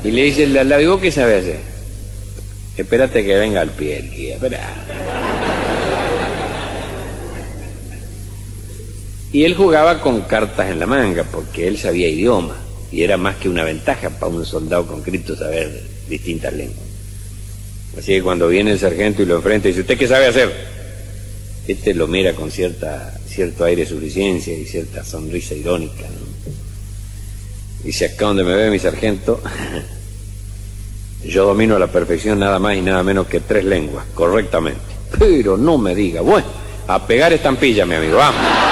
Y le dice el de al lado, ¿y vos qué sabés hacer? Espérate que venga al pie el guía, espera. Y él jugaba con cartas en la manga, porque él sabía idioma, y era más que una ventaja para un soldado conscripto saber distintas lenguas. Así que cuando viene el sargento y lo enfrenta y dice, ¿usted qué sabe hacer? Este lo mira con cierto aire de suficiencia y cierta sonrisa irónica, ¿no? Dice, acá donde me ve mi sargento, yo domino a la perfección nada más y nada menos que 3 lenguas, correctamente. Pero no me diga, bueno, a pegar estampilla, mi amigo, vamos.